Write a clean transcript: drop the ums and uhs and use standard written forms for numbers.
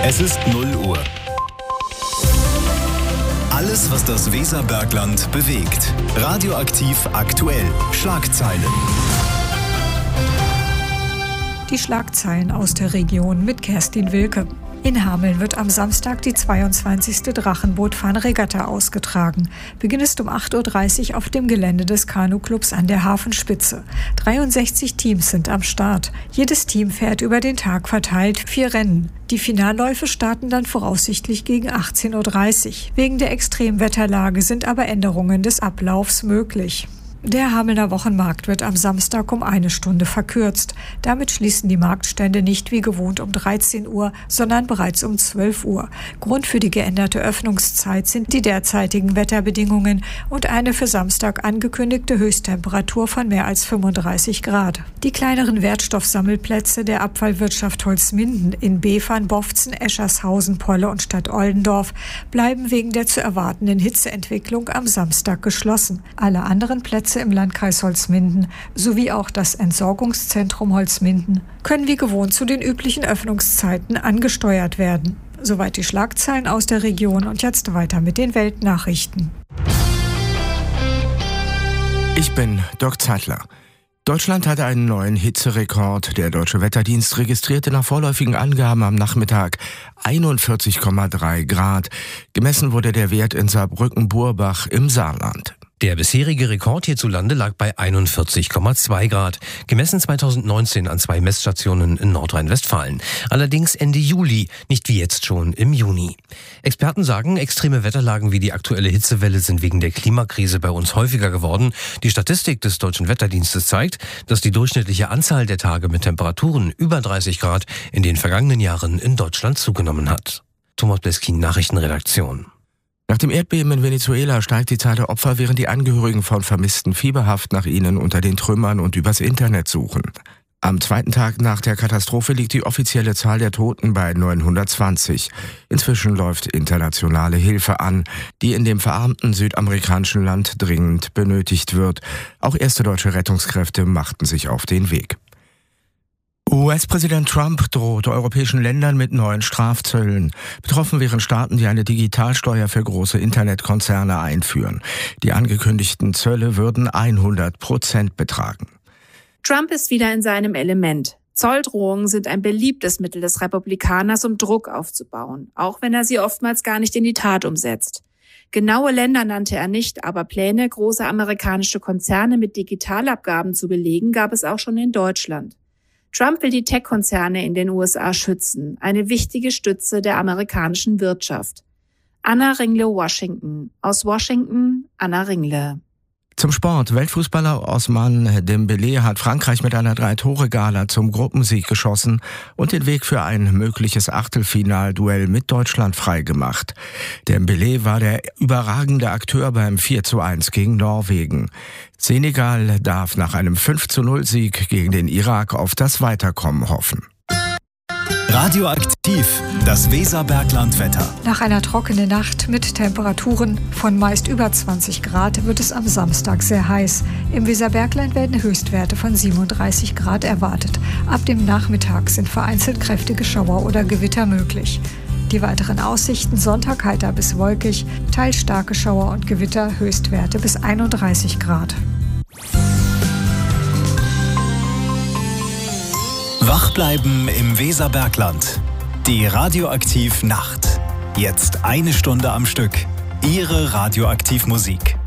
Es ist 0 Uhr. Alles, was das Weserbergland bewegt. Radioaktiv aktuell. Schlagzeilen. Die Schlagzeilen aus der Region mit Kerstin Wilke. In Hameln wird am Samstag die 22. Drachenbootfahren-Regatta ausgetragen. Beginn ist um 8.30 Uhr auf dem Gelände des Kanuclubs an der Hafenspitze. 63 Teams sind am Start. Jedes Team fährt über den Tag verteilt 4 Rennen. Die Finalläufe starten dann voraussichtlich gegen 18.30 Uhr. Wegen der Extremwetterlage sind aber Änderungen des Ablaufs möglich. Der Hamelner Wochenmarkt wird am Samstag um 1 Stunde verkürzt. Damit schließen die Marktstände nicht wie gewohnt um 13 Uhr, sondern bereits um 12 Uhr. Grund für die geänderte Öffnungszeit sind die derzeitigen Wetterbedingungen und eine für Samstag angekündigte Höchsttemperatur von mehr als 35 Grad. Die kleineren Wertstoffsammelplätze der Abfallwirtschaft Holzminden in Befern, Bofzen, Eschershausen, Polle und Stadt Oldendorf bleiben wegen der zu erwartenden Hitzeentwicklung am Samstag geschlossen. Alle anderen Plätze im Landkreis Holzminden sowie auch das Entsorgungszentrum Holzminden können wie gewohnt zu den üblichen Öffnungszeiten angesteuert werden. Soweit die Schlagzeilen aus der Region und jetzt weiter mit den Weltnachrichten. Ich bin Dirk Zeitler. Deutschland hatte einen neuen Hitzerekord. Der Deutsche Wetterdienst registrierte nach vorläufigen Angaben am Nachmittag 41,3 Grad. Gemessen wurde der Wert in Saarbrücken-Burbach im Saarland. Der bisherige Rekord hierzulande lag bei 41,2 Grad, gemessen 2019 an 2 Messstationen in Nordrhein-Westfalen. Allerdings Ende Juli, nicht wie jetzt schon im Juni. Experten sagen, extreme Wetterlagen wie die aktuelle Hitzewelle sind wegen der Klimakrise bei uns häufiger geworden. Die Statistik des Deutschen Wetterdienstes zeigt, dass die durchschnittliche Anzahl der Tage mit Temperaturen über 30 Grad in den vergangenen Jahren in Deutschland zugenommen hat. Thomas Bleskin, Nachrichtenredaktion. Nach dem Erdbeben in Venezuela steigt die Zahl der Opfer, während die Angehörigen von Vermissten fieberhaft nach ihnen unter den Trümmern und übers Internet suchen. Am 2. Tag nach der Katastrophe liegt die offizielle Zahl der Toten bei 920. Inzwischen läuft internationale Hilfe an, die in dem verarmten südamerikanischen Land dringend benötigt wird. Auch erste deutsche Rettungskräfte machten sich auf den Weg. US-Präsident Trump droht europäischen Ländern mit neuen Strafzöllen. Betroffen wären Staaten, die eine Digitalsteuer für große Internetkonzerne einführen. Die angekündigten Zölle würden 100% betragen. Trump ist wieder in seinem Element. Zolldrohungen sind ein beliebtes Mittel des Republikaners, um Druck aufzubauen, auch wenn er sie oftmals gar nicht in die Tat umsetzt. Genaue Länder nannte er nicht, aber Pläne, große amerikanische Konzerne mit Digitalabgaben zu belegen, gab es auch schon in Deutschland. Trump will die Tech-Konzerne in den USA schützen, eine wichtige Stütze der amerikanischen Wirtschaft. Anna Ringle, Washington. Aus Washington, Anna Ringle. Zum Sport. Weltfußballer Ousmane Dembélé hat Frankreich mit einer 3-Tore-Gala zum Gruppensieg geschossen und den Weg für ein mögliches Achtelfinalduell mit Deutschland freigemacht. Dembélé war der überragende Akteur beim 4:1 gegen Norwegen. Senegal darf nach einem 5:0-Sieg gegen den Irak auf das Weiterkommen hoffen. Radioaktiv, das Weserbergland-Wetter. Nach einer trockenen Nacht mit Temperaturen von meist über 20 Grad wird es am Samstag sehr heiß. Im Weserbergland werden Höchstwerte von 37 Grad erwartet. Ab dem Nachmittag sind vereinzelt kräftige Schauer oder Gewitter möglich. Die weiteren Aussichten: Sonntag heiter bis wolkig, teils starke Schauer und Gewitter, Höchstwerte bis 31 Grad. Wach bleiben im Weserbergland. Die Radioaktiv Nacht. Jetzt 1 Stunde am Stück. Ihre Radioaktivmusik.